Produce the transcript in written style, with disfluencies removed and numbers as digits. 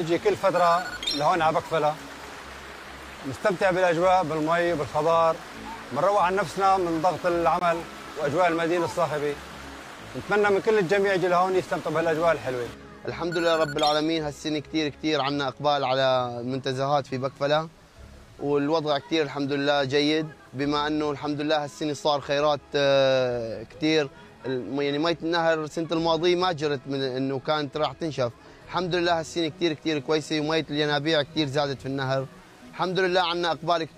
نجي كل فترة لهون على بكفلة، نستمتع بالاجواء، بالمي، بالخضار، بنروح عن نفسنا من ضغط العمل واجواء المدينه الصاخبه. نتمنى من كل الجميع يجي لهون يستمتع بهالاجواء الحلوه. الحمد لله رب العالمين، هالسنه كثير عندنا اقبال على المنتزهات في بكفله، والوضع كثير الحمد لله جيد، بما انه الحمد لله هالسنه صار خيرات كثير. يعني مية النهر السنه الماضيه ما جرت من انه كانت راح تنشف. الحمد لله هالسنه كثير كويسه، ومية الينابيع كثير زادت في النهر. الحمد لله عندنا اقبال كثير.